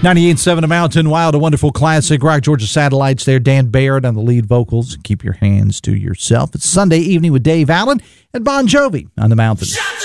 98.7 A Mountain Wild, a wonderful classic. Rock Georgia Satellites there. Dan Baird on the lead vocals. Keep your hands to yourself. It's Sunday evening with Dave Allen and Bon Jovi on the Mountain.